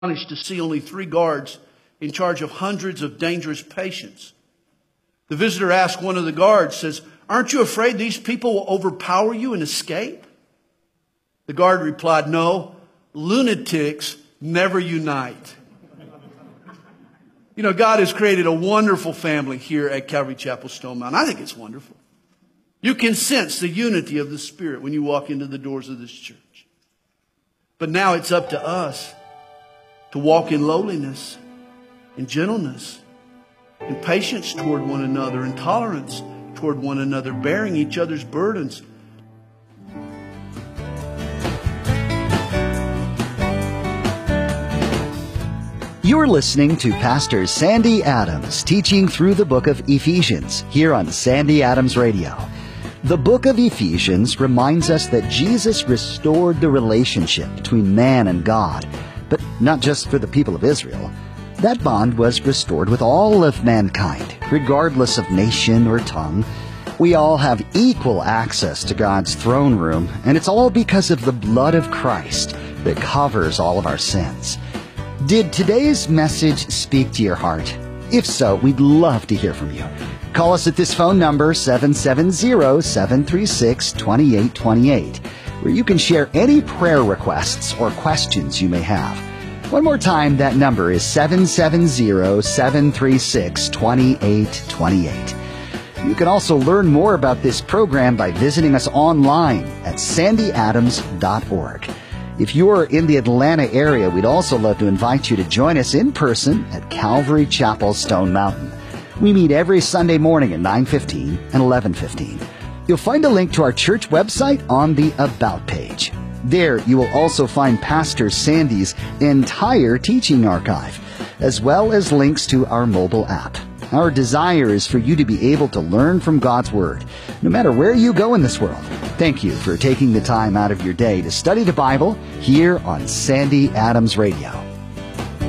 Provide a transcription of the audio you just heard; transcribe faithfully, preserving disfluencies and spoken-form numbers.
astonished to see only three guards in charge of hundreds of dangerous patients. The visitor asked one of the guards, says, "Aren't you afraid these people will overpower you and escape?" The guard replied, "No, lunatics never unite." You know, God has created a wonderful family here at Calvary Chapel Stone Mountain. I think it's wonderful. You can sense the unity of the Spirit when you walk into the doors of this church. But now it's up to us to walk in lowliness, in gentleness, in patience toward one another, in tolerance toward one another, bearing each other's burdens. You're listening to Pastor Sandy Adams teaching through the book of Ephesians here on Sandy Adams Radio. The book of Ephesians reminds us that Jesus restored the relationship between man and God, but not just for the people of Israel. That bond was restored with all of mankind, regardless of nation or tongue. We all have equal access to God's throne room, and it's all because of the blood of Christ that covers all of our sins. Did today's message speak to your heart? If so, we'd love to hear from you. Call us at this phone number, seven seven zero, seven three six, two eight two eight, where you can share any prayer requests or questions you may have. One more time, that number is seven seven zero, seven three six, two eight two eight. You can also learn more about this program by visiting us online at sandy adams dot org. If you're in the Atlanta area, we'd also love to invite you to join us in person at Calvary Chapel Stone Mountain. We meet every Sunday morning at nine fifteen and eleven fifteen. You'll find a link to our church website on the About page. There, you will also find Pastor Sandy's entire teaching archive, as well as links to our mobile app. Our desire is for you to be able to learn from God's Word, no matter where you go in this world. Thank you for taking the time out of your day to study the Bible here on Sandy Adams Radio.